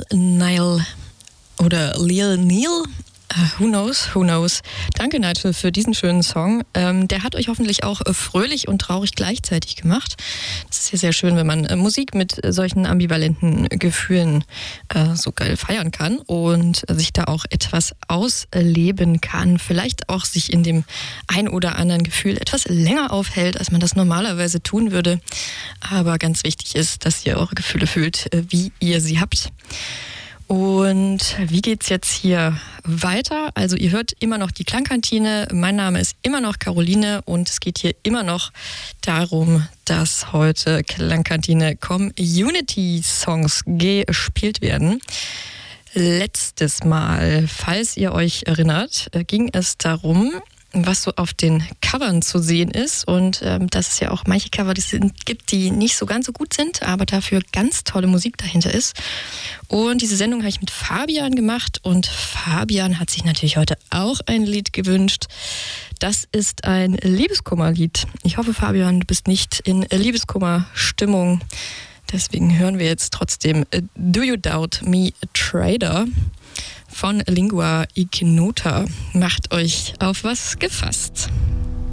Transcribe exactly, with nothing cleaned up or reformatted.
Lil Nile oder Lil Neil. Who knows, who knows. Danke, Nigel, für diesen schönen Song. Ähm, der hat euch hoffentlich auch äh, fröhlich und traurig gleichzeitig gemacht. Das ist ja sehr schön, wenn man äh, Musik mit äh, solchen ambivalenten Gefühlen äh, so geil feiern kann und äh, sich da auch etwas ausleben kann. Vielleicht auch sich in dem ein oder anderen Gefühl etwas länger aufhält, als man das normalerweise tun würde. Aber ganz wichtig ist, dass ihr eure Gefühle fühlt, äh, wie ihr sie habt. Und wie geht's jetzt hier weiter? Also ihr hört immer noch die Klangkantine. Mein Name ist immer noch Caroline und es geht hier immer noch darum, dass heute Klangkantine Community Songs gespielt werden. Letztes Mal, falls ihr euch erinnert, ging es darum, was so auf den Covern zu sehen ist. Und ähm, dass es ja auch manche Cover die sind, gibt, die nicht so ganz so gut sind, aber dafür ganz tolle Musik dahinter ist. Und diese Sendung habe ich mit Fabian gemacht. Und Fabian hat sich natürlich heute auch ein Lied gewünscht. Das ist ein Liebeskummerlied. Ich hoffe, Fabian, du bist nicht in Liebeskummer-Stimmung. Deswegen hören wir jetzt trotzdem Do You Doubt Me, Trader von Lingua Ignota. Macht euch auf was gefasst.